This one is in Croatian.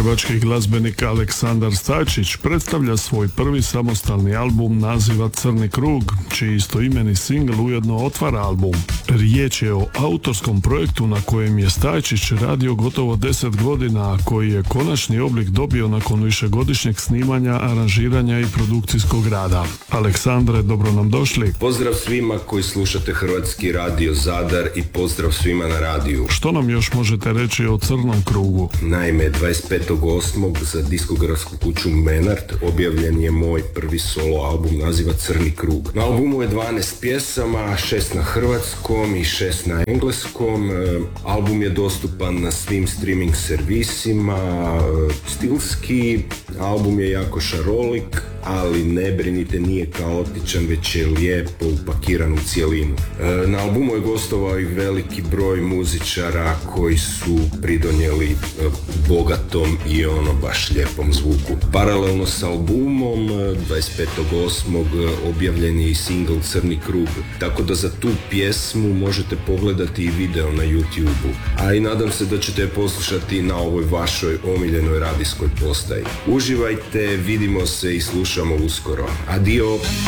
Zagrebački glazbenik Aleksandar Stajčić predstavlja svoj prvi samostalni album naziva Crni krug, čiji istoimeni singl ujedno otvara album. Riječ je o autorskom projektu na kojem je Stajčić radio gotovo 10 godina, a koji je konačni oblik dobio nakon višegodišnjeg snimanja, aranžiranja i produkcijskog rada. Aleksandre, dobro nam došli. Pozdrav svima koji slušate Hrvatski radio Zadar i pozdrav svima na radiju. Što nam još možete reći o Crnom krugu? Naime, 25.8. za diskografsku kuću Menard objavljen je moj prvi solo album naziva Crni krug. Na albumu je 12 pjesama, 6 na hrvatskom i 6 na engleskom. Album je dostupan na svim streaming servisima. Stilski album je jako šarolik, ali ne brinite, nije kaotičan, već je lijepo upakiran u cijelinu. Na albumu je gostovao i veliki broj muzičara koji su pridonijeli bogatom i baš lijepom zvuku. Paralelno s albumom 25.8. objavljen je i single Crni krug, tako da za tu pjesmu možete pogledati i video na YouTube-u. A i nadam se da ćete je poslušati na ovoj vašoj omiljenoj radijskoj postaji. Uživajte, vidimo se i slušamo uskoro. Adio!